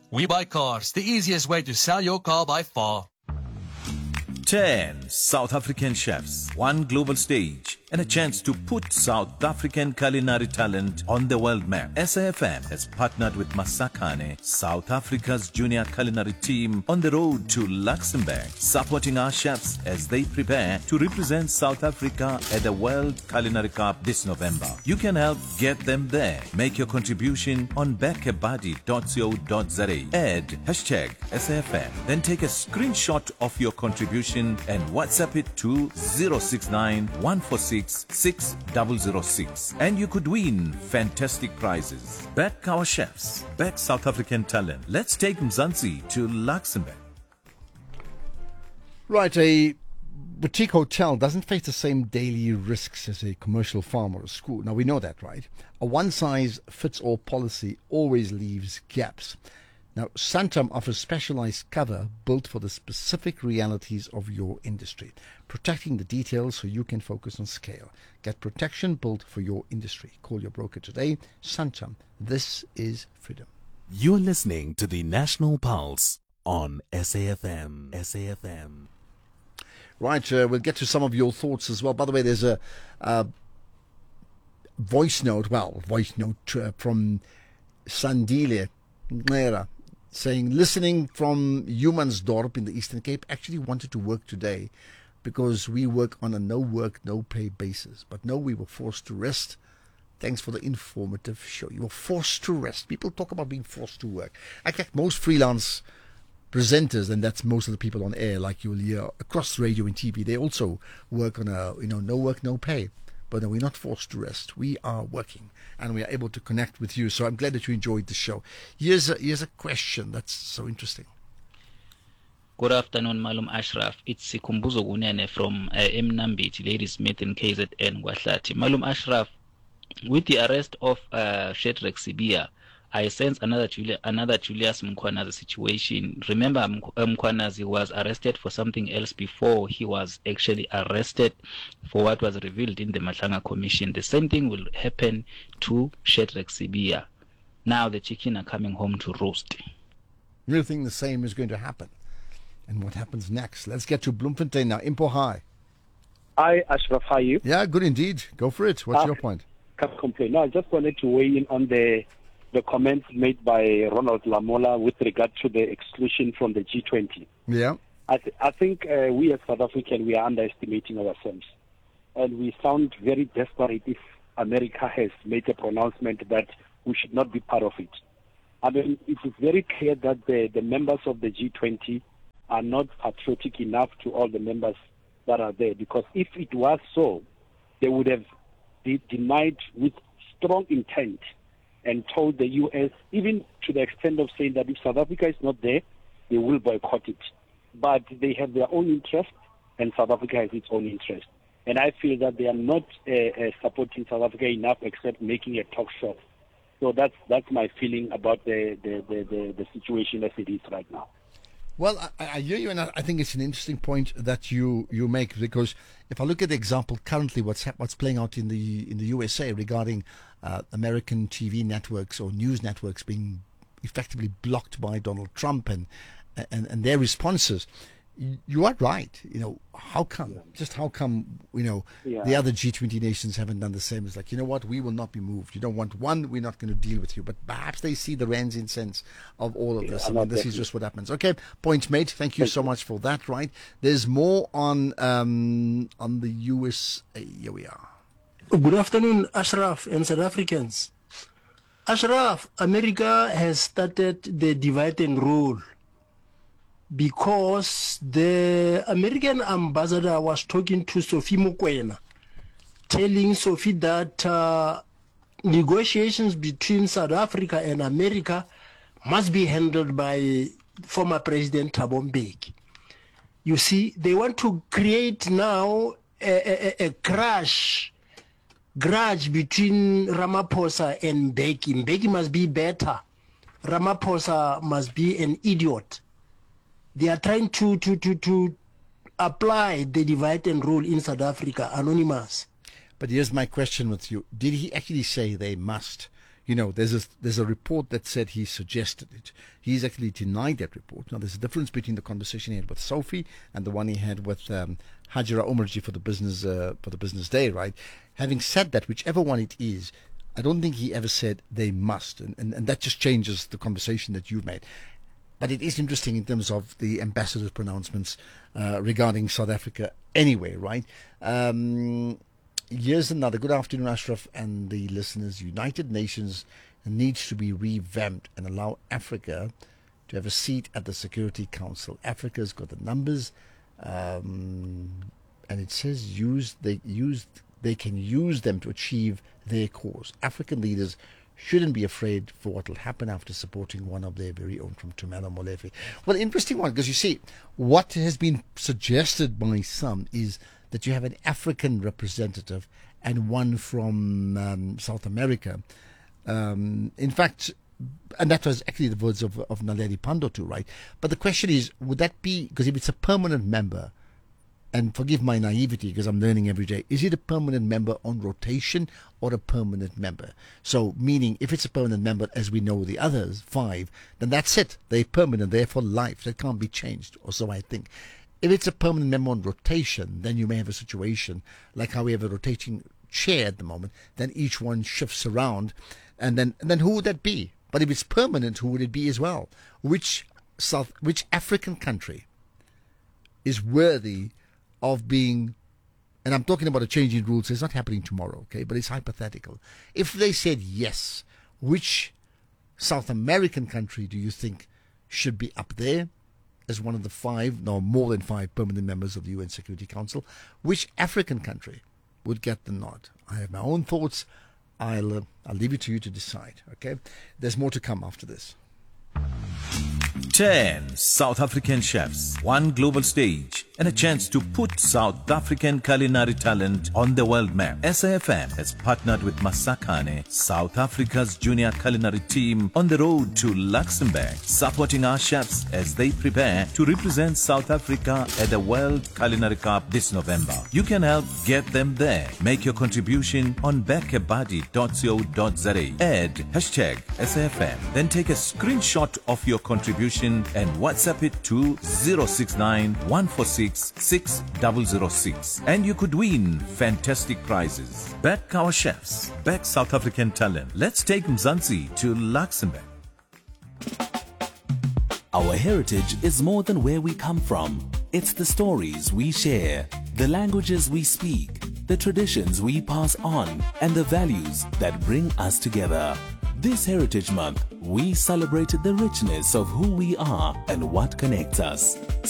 We Buy Cars, the easiest way to sell your car by far. 10 South African chefs, one global stage, and a chance to put South African culinary talent on the world map. SAFM has partnered with Masakane, South Africa's junior culinary team, on the road to Luxembourg, supporting our chefs as they prepare to represent South Africa at the World Culinary Cup this November. You can help get them there. Make your contribution on bekebadi.co.za. Add hashtag SAFM. Then take a screenshot of your contribution and WhatsApp it to 069 146 6006, and you could win fantastic prizes. Back our chefs, back South African talent. Let's take Mzansi to Luxembourg. Right, a boutique hotel doesn't face the same daily risks as a commercial farm or a school. Now, we know that, right? A one-size-fits-all policy always leaves gaps. Now, Santam offers specialized cover built for the specific realities of your industry, protecting the details so you can focus on scale. Get protection built for your industry. Call your broker today. Santam, this is freedom. You're listening to the National Pulse on SAFM. SAFM. Right, we'll get to some of your thoughts as well. By the way, there's a voice note from Sandile Nera, saying, listening from Humansdorp in the Eastern Cape, actually wanted to work today because we work on a no work, no pay basis. But no, we were forced to rest. Thanks for the informative show. You were forced to rest. People talk about being forced to work. In fact, most freelance presenters, and that's most of the people on air, like you'll hear across radio and TV, they also work on a no work, no pay. But no, we're not forced to rest. We are working, and we are able to connect with you. So I'm glad that you enjoyed the show. Here's a question that's so interesting. Good afternoon, Malum Ashraf. It's Sikumbuzo Gunene from Mnambiti, Ladysmith in KZN, Gwahlati. Malum Ashraf, with the arrest of Shedrack Sibia, I sense another Julius Mkwanazi situation. Remember, Mkwanazi was arrested for something else before he was actually arrested for what was revealed in the Matlanga Commission. The same thing will happen to Shedrack Sibia. Now the chicken are coming home to roost. You think the same is going to happen? And what happens next? Let's get to Bloemfontein now. Impo, hi. Hi, Ashraf. How are you? Yeah, good indeed. Go for it. What's your point? Can't complain. No, I just wanted to weigh in on the comments made by Ronald Lamola with regard to the exclusion from the G20. Yeah. I think we as South African, we are underestimating ourselves. And we sound very desperate if America has made a pronouncement that we should not be part of it. I mean, it is very clear that the members of the G20 are not patriotic enough to all the members that are there. Because if it was so, they would have denied with strong intent and told the U.S., even to the extent of saying that if South Africa is not there, they will boycott it. But they have their own interest, and South Africa has its own interest. And I feel that they are not supporting South Africa enough, except making a talk show. So that's my feeling about the situation as it is right now. Well, I hear you, and I think it's an interesting point that you make, because if I look at the example currently, what's playing out in the USA regarding American TV networks or news networks being effectively blocked by Donald Trump and their responses, you are right. How come? Just how come? The other G20 nations haven't done the same. It's like, you know what? We will not be moved. You don't want one. We're not going to deal with you. But perhaps they see the rands in sense of all of this. This is just what happens. Okay, point made. Thank you so much for that. Right. There's more on the USA. Here we are. Good afternoon, Ashraf and South Africans. Ashraf, America has started the divide and rule, because the American ambassador was talking to Sophie Mokoena, telling Sophie that negotiations between South Africa and America must be handled by former President Thabo Mbeki. You see, they want to create now a grudge between Ramaphosa and Mbeki. Mbeki must be better. Ramaphosa must be an idiot. They are trying to apply the divide and rule in South Africa, anonymous. But here's my question with you. Did he actually say they must? there's a report that said he suggested it. He's actually denied that report. Now, there's a difference between the conversation he had with Sophie and the one he had with Hajira Omarji for the business day, right? Having said that, whichever one it is, I don't think he ever said they must, and that just changes the conversation that you've made. But it is interesting in terms of the ambassador's pronouncements regarding South Africa anyway, right? Here's another. Good afternoon, Ashraf and the listeners. United Nations needs to be revamped and allow Africa to have a seat at the Security Council. Africa's got the numbers, and it says they can use them to achieve their cause. African leaders shouldn't be afraid for what will happen after supporting one of their very own, from Tumelo Molefe. Well, interesting one, because you see, what has been suggested by some is that you have an African representative and one from South America. In fact, and that was actually the words of Naledi Pandor too, right? But the question is, would that be, because if it's a permanent member, and forgive my naivety because I'm learning every day, is it a permanent member on rotation or a permanent member? So, meaning, if it's a permanent member, as we know the others, 5, then that's it. They're permanent, they're for life. That can't be changed, or so I think. If it's a permanent member on rotation, then you may have a situation like how we have a rotating chair at the moment, then each one shifts around, and then who would that be? But if it's permanent, who would it be as well? Which African country is worthy of being, and I'm talking about a change in rules, it's not happening tomorrow, okay, but it's hypothetical. If they said yes, which South American country do you think should be up there as one of the 5, no, more than 5 permanent members of the UN Security Council? Which African country would get the nod? I have my own thoughts. I'll leave it to you to decide, okay? There's more to come after this. 10 South African chefs, 1 global stage, and a chance to put South African culinary talent on the world map. SAFM has partnered with Masakane, South Africa's junior culinary team, on the road to Luxembourg, supporting our chefs as they prepare to represent South Africa at the World Culinary Cup this November. You can help get them there. Make your contribution on bekebadi.co.za. Add #SAFM. Then take a screenshot of your contribution and WhatsApp it to 069 146 6006, and you could win fantastic prizes. Back our chefs, back South African talent. Let's take Mzansi to Luxembourg. Our heritage is more than where we come from. It's the stories we share, the languages we speak, the traditions we pass on, and the values that bring us together. This Heritage Month, we celebrated the richness of who we are and what connects us.